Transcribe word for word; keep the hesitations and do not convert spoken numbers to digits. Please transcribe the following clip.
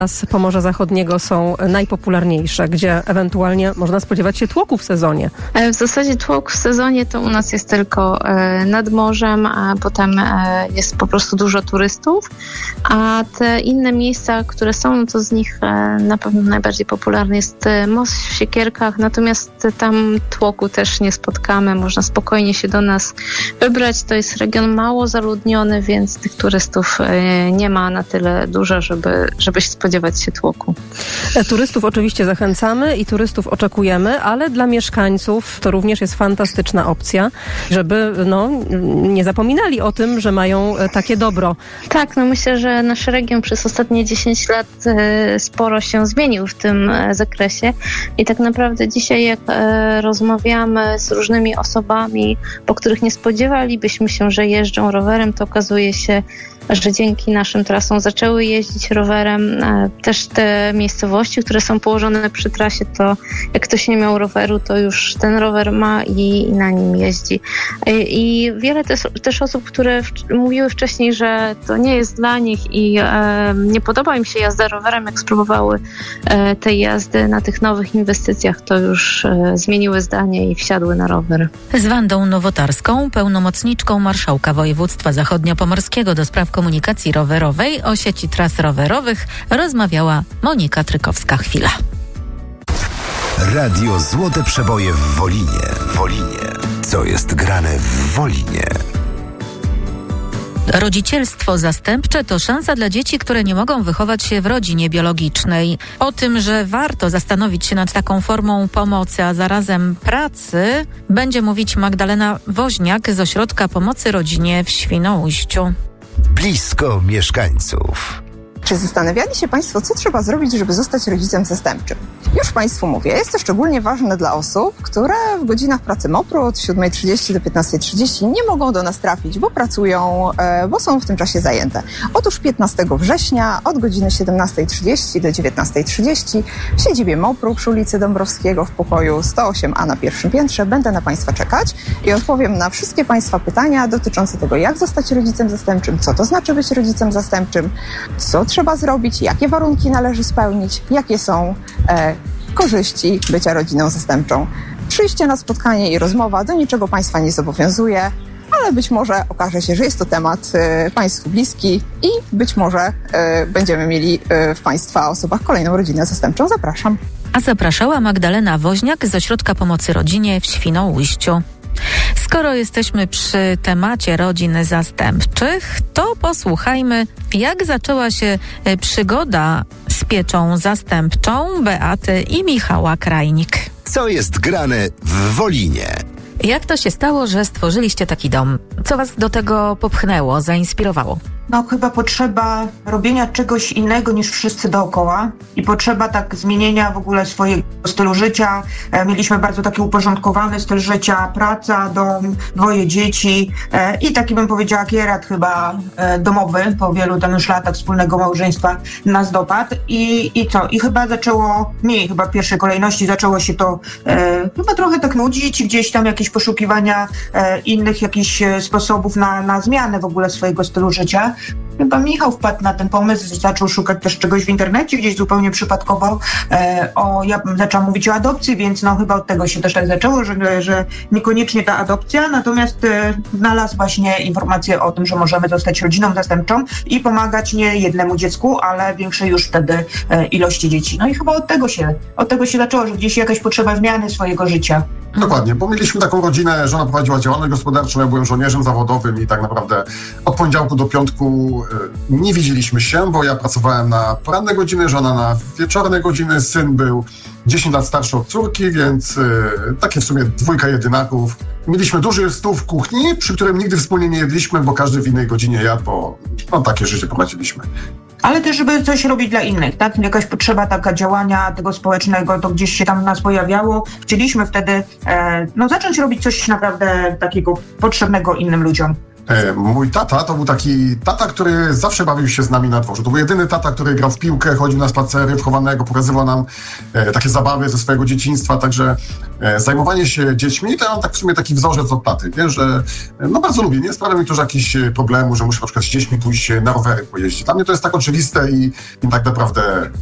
z Pomorza Zachodniego są najpopularniejsze, gdzie ewentualnie można spodziewać się tłoku w sezonie? W zasadzie tłok w sezonie to u nas jest tylko nad morzem, a potem jest po prostu dużo turystów, a te inne miejsca, które są, no to z nich na pewno najbardziej popularny jest most w Siekierkach, natomiast tam tłoku też nie spotkamy, można spokojnie się do nas wybrać. To jest region mało zaludniony, więc tych turystów nie ma na tyle dużo, żeby, żeby się spodziewać się tłoku. Turystów oczywiście zachęcamy i turystów oczekujemy, ale dla mieszkańców to również jest fantastyczna opcja, żeby no, nie zapominali o tym, że mają takie dobro. Tak, no myślę, że nasz region przez ostatnie dziesięć lat sporo się zmienił w tym zakresie i tak naprawdę dzisiaj jak rozmawiamy z różnymi osobami, po których nie spodziewalibyśmy się, że jeżdżą rowerem, to okazuje się, że dzięki naszym trasom zaczęły jeździć rowerem. Też te miejscowości, które są położone przy trasie, to jak ktoś nie miał roweru, to już ten rower ma i, i na nim jeździ. I wiele też, też osób, które w, mówiły wcześniej, że to nie jest dla nich i e, nie podoba im się jazda rowerem, jak spróbowały e, tej jazdy na tych nowych inwestycjach, to już e, zmieniły zdanie i wsiadły na rower. Z Wandą Nowotarską, pełnomocniczką Marszałka Województwa Zachodniopomorskiego do spraw komunikacji rowerowej o sieci tras rowerowych rozmawiała Monika Trykowska-Chwila. Radio Złote Przeboje w Wolinie. Wolinie. Co jest grane w Wolinie? Rodzicielstwo zastępcze to szansa dla dzieci, które nie mogą wychować się w rodzinie biologicznej. O tym, że warto zastanowić się nad taką formą pomocy, a zarazem pracy, będzie mówić Magdalena Woźniak z Ośrodka Pomocy Rodzinie w Świnoujściu. Blisko mieszkańców. Czy zastanawiali się Państwo, co trzeba zrobić, żeby zostać rodzicem zastępczym? Już Państwu mówię, jest to szczególnie ważne dla osób, które w godzinach pracy mopru od siódma trzydzieści do piętnasta trzydzieści nie mogą do nas trafić, bo pracują, bo są w tym czasie zajęte. Otóż piętnastego września od godziny siedemnasta trzydzieści do dziewiętnasta trzydzieści w siedzibie mopru przy ulicy Dąbrowskiego w pokoju sto osiem A na pierwszym piętrze będę na Państwa czekać i odpowiem na wszystkie Państwa pytania dotyczące tego, jak zostać rodzicem zastępczym, co to znaczy być rodzicem zastępczym, co trzeba zrobić, jakie warunki należy spełnić, jakie są e, korzyści bycia rodziną zastępczą. Przyjście na spotkanie i rozmowa do niczego Państwa nie zobowiązuje, ale być może okaże się, że jest to temat e, Państwu bliski i być może e, będziemy mieli e, w Państwa osobach kolejną rodzinę zastępczą. Zapraszam. A zapraszała Magdalena Woźniak z Ośrodka Pomocy Rodzinie w Świnoujściu. Skoro jesteśmy przy temacie rodzin zastępczych, to posłuchajmy, jak zaczęła się przygoda z pieczą zastępczą Beaty i Michała Krajnik. Co jest grane w Wolinie? Jak to się stało, że stworzyliście taki dom? Co was do tego popchnęło, zainspirowało? No chyba potrzeba robienia czegoś innego niż wszyscy dookoła i potrzeba tak zmienienia w ogóle swojego stylu życia. E, mieliśmy bardzo taki uporządkowany styl życia, praca, dom, dwoje dzieci e, i taki bym powiedziała kierat chyba e, domowy po wielu tam już latach wspólnego małżeństwa nas dopadł i, i co? I chyba zaczęło, mi chyba w pierwszej kolejności zaczęło się to e, chyba trochę tak nudzić, gdzieś tam jakieś poszukiwania e, innych jakichś sposobów na, na zmianę w ogóle swojego stylu życia. Chyba Michał wpadł na ten pomysł, zaczął szukać też czegoś w internecie, gdzieś zupełnie przypadkowo. E, o, ja zaczęłam mówić o adopcji, więc no chyba od tego się też tak zaczęło, że, że niekoniecznie ta adopcja, natomiast e, znalazł właśnie informację o tym, że możemy zostać rodziną zastępczą i pomagać nie jednemu dziecku, ale większej już wtedy e, ilości dzieci. No i chyba od tego się, od tego się zaczęło, że gdzieś jakaś potrzeba zmiany swojego życia. Dokładnie, bo mieliśmy taką rodzinę, żona prowadziła działalność gospodarczą, ja byłem żołnierzem zawodowym i tak naprawdę od poniedziałku do piątku nie widzieliśmy się, bo ja pracowałem na poranne godziny, żona na wieczorne godziny, syn był dziesięć lat starszy od córki, więc y, takie w sumie dwójka jedynaków. Mieliśmy duży stół w kuchni, przy którym nigdy wspólnie nie jedliśmy, bo każdy w innej godzinie jadł, bo no, takie życie prowadziliśmy. Ale też, żeby coś robić dla innych, tak? Jakaś potrzeba taka działania tego społecznego, to gdzieś się tam w nas pojawiało. Chcieliśmy wtedy e, no, zacząć robić coś naprawdę takiego potrzebnego innym ludziom. E, mój tata to był taki tata, który zawsze bawił się z nami na dworze. To był jedyny tata, który grał w piłkę, chodził na spacery wchowanego, pokazywał nam e, takie zabawy ze swojego dzieciństwa, także e, zajmowanie się dziećmi to ja mam tak w sumie taki wzorzec od taty, wiesz, że e, no bardzo lubię, nie sprawia mi to jakichś problemu, że muszę na przykład z dziećmi pójść na rowery pojeździć. Dla mnie to jest tak oczywiste i, i tak naprawdę